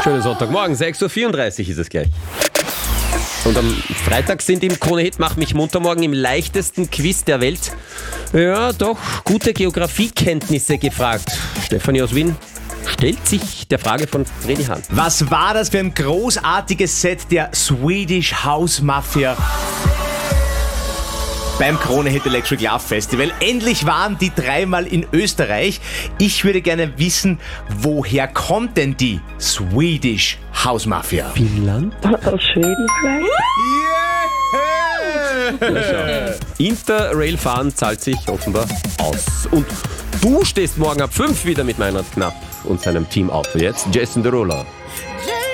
Schönen Sonntagmorgen, 6.34 Uhr ist es gleich. Und am Freitag sind im Krone-Hit Mach mich munter morgen im leichtesten Quiz der Welt. Ja, doch gute Geografiekenntnisse gefragt. Stefanie aus Wien stellt sich der Frage von Freddy Hahn. Was war das für ein großartiges Set der Swedish House Mafia beim Krone-Hit Electric Love Festival? Endlich waren die dreimal in Österreich. Ich würde gerne wissen, woher kommt denn die Swedish House Mafia? Finnland? Aus Schweden vielleicht? Interrail fahren zahlt sich offenbar aus. Und du stehst morgen ab 5 wieder mit Meinrad Knapp und seinem Team auf. Jetzt Jason Derulo.